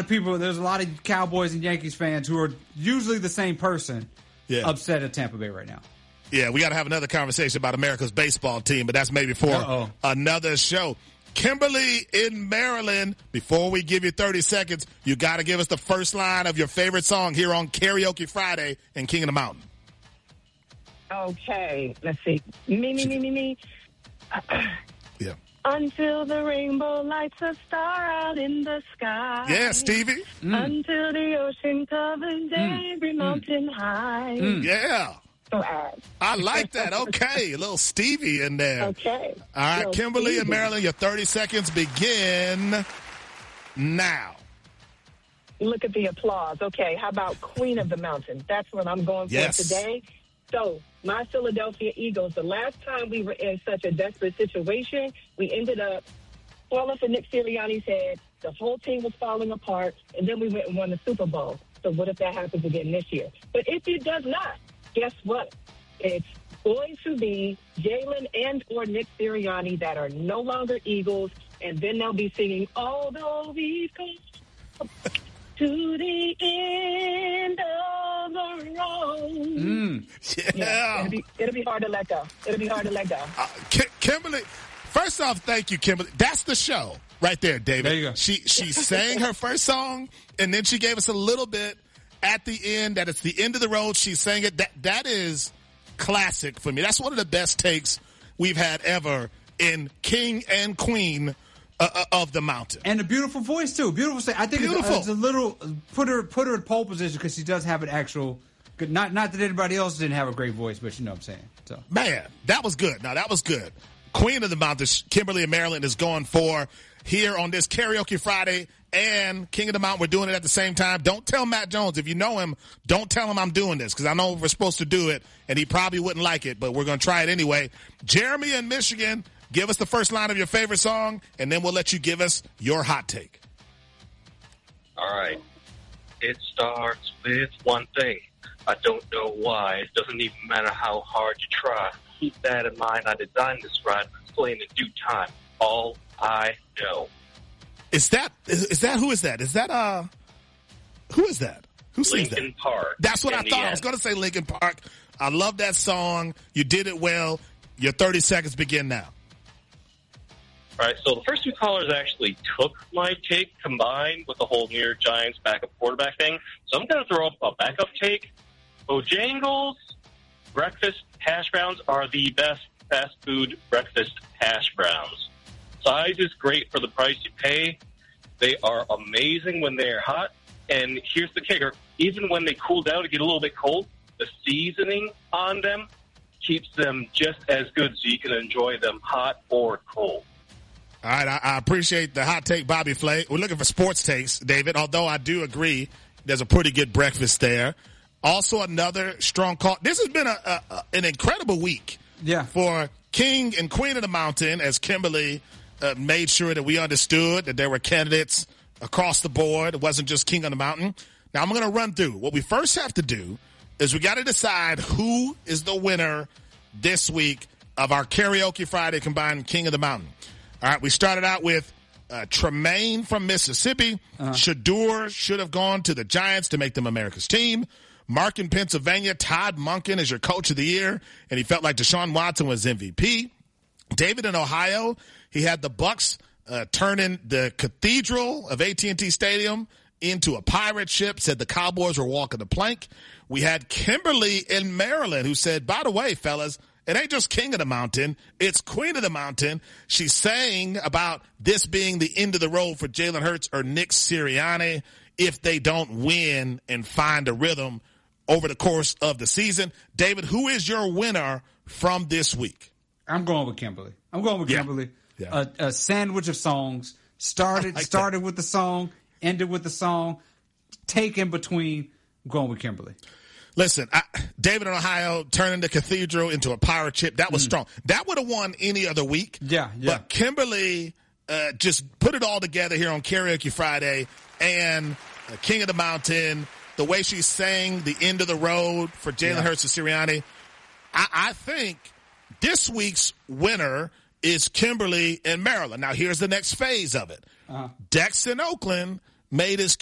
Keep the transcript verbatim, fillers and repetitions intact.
of people, there's a lot of Cowboys and Yankees fans who are usually the same person yeah. upset at Tampa Bay right now. Yeah, we got to have another conversation about America's baseball team, but that's maybe for Uh-oh. another show. Kimberly in Maryland, before we give you thirty seconds, you got to give us the first line of your favorite song here on Karaoke Friday in King of the Mountain. Okay, let's see. Me, me, me, me, me. Yeah. Until the rainbow lights a star out in the sky. Yeah, Stevie. Mm. Until the ocean covers mm. every mountain mm. high. Mm. Yeah. So add. I like that. Okay, a little Stevie in there. Okay. All right, Kimberly Stevie. and Maryland, your thirty seconds begin now. Look at the applause. Okay, how about Queen of the Mountain? That's what I'm going for yes. today. So, my Philadelphia Eagles, the last time we were in such a desperate situation, we ended up falling for Nick Sirianni's head. The whole team was falling apart, and then we went and won the Super Bowl. So what if that happens again this year? But if it does not, guess what? It's going to be Jalen and or Nick Sirianni that are no longer Eagles, and then they'll be singing, although we've come to the end of the road. Mm, yeah. yeah it'll, be, it'll be hard to let go. It'll be hard to let go. Uh, Ki- Kimberly, first off, thank you, Kimberly. That's the show right there, David. There you go. She, she sang her first song, and then she gave us a little bit at the end that it's the end of the road. She sang it. That That is classic for me. That's one of the best takes we've had ever in King and Queen Uh, of the Mountain. And a beautiful voice, too. Beautiful. Say, I think beautiful. It's, a, it's a little, put her put her in pole position because she does have an actual, good, not not that anybody else didn't have a great voice, but you know what I'm saying. So Man, that was good. Now, that was good. Queen of the Mountain, Kimberly and Maryland is going for here on this Karaoke Friday and King of the Mountain. We're doing it at the same time. Don't tell Matt Jones. If you know him, don't tell him I'm doing this because I know we're supposed to do it, and he probably wouldn't like it, but we're going to try it anyway. Jeremy in Michigan, give us the first line of your favorite song, and then we'll let you give us your hot take. All right. It starts with one thing. I don't know why. It doesn't even matter how hard you try. Keep that in mind. I designed this rhyme. Explain in due time. All I know. Is that is, is that who is that? Is that uh who is that? Who sings that? Linkin Park. That's what I thought. I was going to say Linkin Park. I love that song. You did it well. Your thirty seconds begin now. All right, so the first two callers actually took my take combined with the whole New York Giants backup quarterback thing. So I'm going to throw up a backup take. Bojangles breakfast hash browns are the best fast food breakfast hash browns. Size is great for the price you pay. They are amazing when they're hot. And here's the kicker. Even when they cool down to get a little bit cold, the seasoning on them keeps them just as good so you can enjoy them hot or cold. All right, I, I appreciate the hot take, Bobby Flay. We're looking for sports takes, David, although I do agree there's a pretty good breakfast there. Also another strong call. This has been a, a, a an incredible week yeah. for King and Queen of the Mountain as Kimberly uh, made sure that we understood that there were candidates across the board. It wasn't just King of the Mountain. Now I'm going to run through. What we first have to do is we got to decide who is the winner this week of our Karaoke Friday combined King of the Mountain. All right, we started out with uh, Tremaine from Mississippi. Uh-huh. Shador should have gone to the Giants to make them America's team. Mark in Pennsylvania, Todd Monken is your coach of the year, and he felt like Deshaun Watson was M V P. David in Ohio, he had the Bucks uh, turning the cathedral of A T and T Stadium into a pirate ship, said the Cowboys were walking the plank. We had Kimberly in Maryland who said, by the way, fellas, it ain't just King of the Mountain. It's Queen of the Mountain. She's saying about this being the end of the road for Jalen Hurts or Nick Sirianni if they don't win and find a rhythm over the course of the season. David, who is your winner from this week? I'm going with Kimberly. I'm going with yeah. Kimberly. Yeah. A, a sandwich of songs. Started like started that. with the song, ended with the song. Take in between. I'm going with Kimberly. Listen, I, David in Ohio turning the cathedral into a pirate ship. That was mm. strong. That would have won any other week. Yeah, yeah. But Kimberly uh, just put it all together here on Karaoke Friday. And uh, King of the Mountain, the way she sang the end of the road for Jalen yeah. Hurts and Sirianni, I, I think this week's winner is Kimberly in Maryland. Now, here's the next phase of it. Uh-huh. Dex in Oakland made his